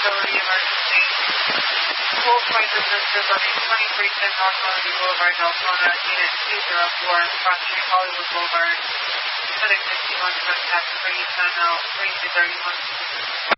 facility emergency. Full flight businesses on 2310 North Melody Boulevard, Deltona, Unit 204, Cross Street, Hollywood Boulevard. FedEx 61 contact 310 out 3231.